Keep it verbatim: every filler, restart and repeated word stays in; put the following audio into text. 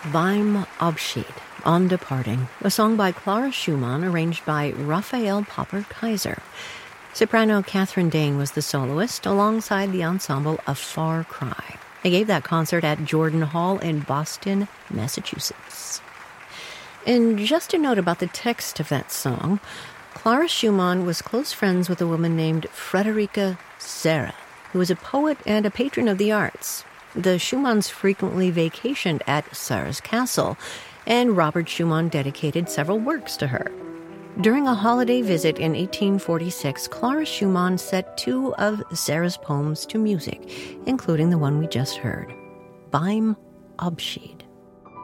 Beim Abschied, On Departing, a song by Clara Schumann arranged by Raphael Popper-Kaiser. Soprano Catherine Dane was the soloist, alongside the ensemble A Far Cry. They gave that concert at Jordan Hall in Boston, Massachusetts. And just a note about the text of that song, Clara Schumann was close friends with a woman named Friederike Serra, who was a poet and a patron of the arts. The Schumanns frequently vacationed at Serra's castle, and Robert Schumann dedicated several works to her. During a holiday visit in eighteen forty-six, Clara Schumann set two of Serra's poems to music, including the one we just heard, Beim Abschied.